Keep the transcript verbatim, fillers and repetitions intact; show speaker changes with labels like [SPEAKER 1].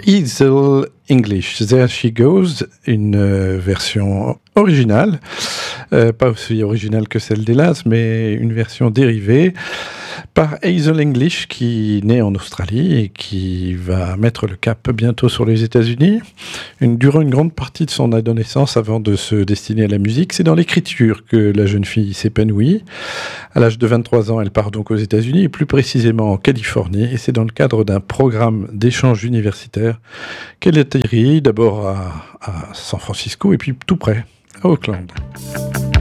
[SPEAKER 1] Hazel English, There She Goes, une euh, version originale, euh, pas aussi originale que celle d'Hélas, mais une version dérivée par Hazel English qui naît en Australie et qui va mettre le cap bientôt sur les États-Unis. Une, durant une grande partie de son adolescence avant de se destiner à la musique, c'est dans l'écriture que la jeune fille s'épanouit. À l'âge de vingt-trois ans, elle part donc aux États-Unis et plus précisément en Californie, et c'est dans le cadre d'un programme d'échange universitaire qu'elle atterrit d'abord à, à San Francisco et puis tout près, à Oakland.